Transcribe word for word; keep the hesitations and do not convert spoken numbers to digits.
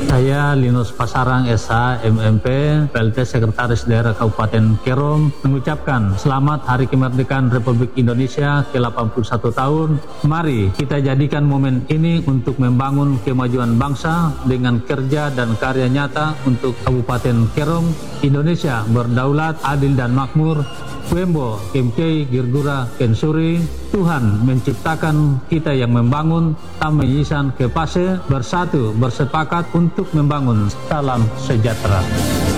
Saya Linus Pasarang S H M M P, P L T Sekretaris Daerah Kabupaten Kerom, mengucapkan selamat Hari Kemerdekaan Republik Indonesia ke delapan puluh satu tahun. Mari kita jadikan momen ini untuk membangun kemajuan bangsa dengan kerja dan karya nyata untuk Kabupaten Kerom, Indonesia berdaulat, adil dan makmur. Wembo Kemkei Girgura Kensuri, Tuhan menciptakan kita yang membangun, Tameyisan Kepase, bersatu bersepakat untuk membangun. Salam sejahtera.